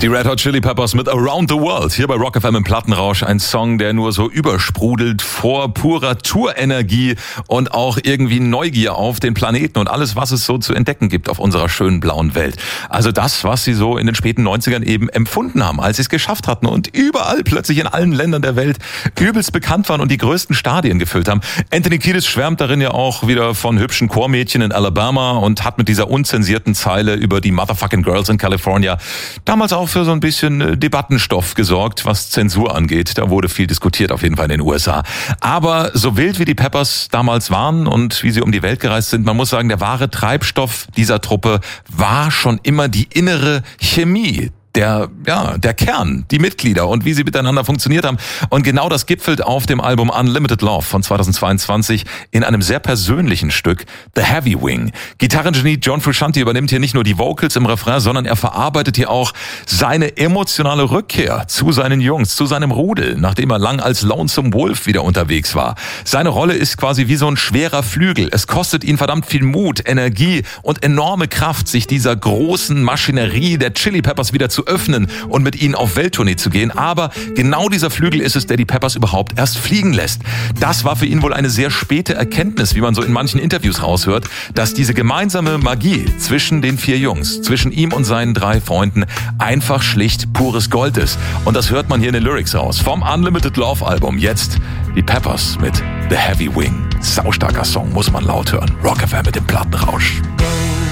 Die Red Hot Chili Peppers mit Around the World. Hier bei Rock FM im Plattenrausch. Ein Song, der nur so übersprudelt vor purer Tourenergie und auch irgendwie Neugier auf den Planeten und alles, was es so zu entdecken gibt auf unserer schönen blauen Welt. Also das, was sie so in den späten 90ern eben empfunden haben, als sie es geschafft hatten und überall plötzlich in allen Ländern der Welt übelst bekannt waren und die größten Stadien gefüllt haben. Anthony Kiedis schwärmt darin ja auch wieder von hübschen Chormädchen in Alabama und hat mit dieser unzensierten Zeile über die Motherfucking Girls in California damals auch für so ein bisschen Debattenstoff gesorgt, was Zensur angeht. Da wurde viel diskutiert, auf jeden Fall in den USA. Aber so wild wie die Peppers damals waren und wie sie um die Welt gereist sind, man muss sagen, der wahre Treibstoff dieser Truppe war schon immer die innere Chemie. Der Kern, die Mitglieder und wie sie miteinander funktioniert haben. Und genau das gipfelt auf dem Album Unlimited Love von 2022 in einem sehr persönlichen Stück, The Heavy Wing. Gitarrengenie John Frusciante übernimmt hier nicht nur die Vocals im Refrain, sondern er verarbeitet hier auch seine emotionale Rückkehr zu seinen Jungs, zu seinem Rudel, nachdem er lang als Lonesome Wolf wieder unterwegs war. Seine Rolle ist quasi wie so ein schwerer Flügel. Es kostet ihn verdammt viel Mut, Energie und enorme Kraft, sich dieser großen Maschinerie der Chili Peppers wieder zu öffnen und mit ihnen auf Welttournee zu gehen. Aber genau dieser Flügel ist es, der die Peppers überhaupt erst fliegen lässt. Das war für ihn wohl eine sehr späte Erkenntnis, wie man so in manchen Interviews raushört, dass diese gemeinsame Magie zwischen den 4 Jungs, zwischen ihm und seinen 3 Freunden einfach schlicht pures Gold ist. Und das hört man hier in den Lyrics raus. Vom Unlimited Love Album jetzt die Peppers mit The Heavy Wing. Saustarker Song, muss man laut hören. Rock FM mit dem Plattenrausch.